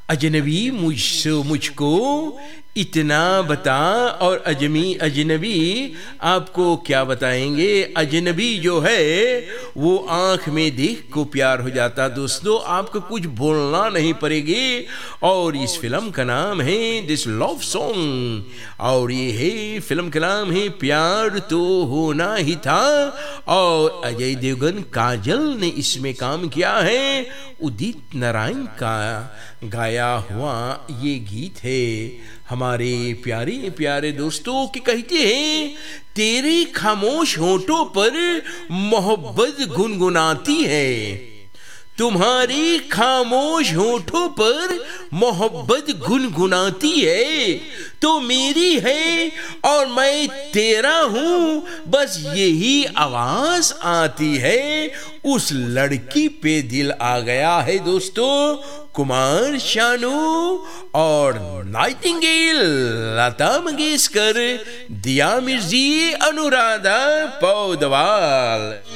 अजनबी मुझसे मुझको इतना बता, और अजनबी आपको क्या बताएंगे। अजनबी जो है वो आँख में देख को प्यार हो जाता। दोस्तों आपको कुछ बोलना नहीं पड़ेगी। और इस फिल्म का नाम है दिस लव सॉन्ग, और ये है फिल्म का नाम है प्यार तो होना ही था। और अजय देवगन काजल ने इसमें काम किया है। उदित नारायण का गाया हुआ ये गीत है हमारे प्यारे प्यारे दोस्तों की। कहते हैं तेरे खामोश होठों पर मोहब्बत गुनगुनाती है, तुम्हारी खामोश होठों पर मोहब्बत गुनगुनाती है, तो मेरी है और मैं तेरा हूं, बस यही आवाज आती है। उस लड़की पे दिल आ गया है दोस्तों। कुमार शानू और नाइटिंगेल, लता मंगेशकर, दिया मिर्जी, अनुराधा पौडवाल।